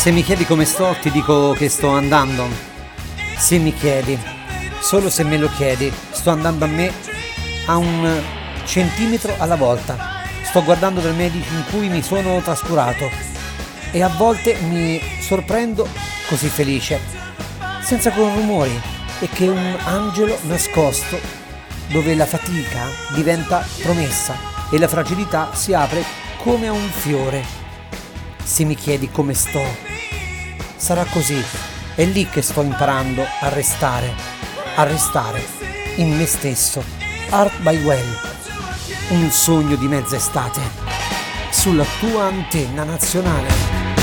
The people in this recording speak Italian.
Se mi chiedi come sto, ti dico che sto andando. Se mi chiedi, solo se me lo chiedi, sto andando a me a 1 centimetro alla volta. Sto guardando dal medico in cui mi sono trascurato e a volte mi sorprendo così felice, senza con rumori, e che un angelo nascosto dove la fatica diventa promessa e la fragilità si apre come a un fiore. Se mi chiedi come sto, sarà così. È lì che sto imparando a restare in me stesso. Art by Well, un sogno di mezza estate, sulla tua antenna nazionale.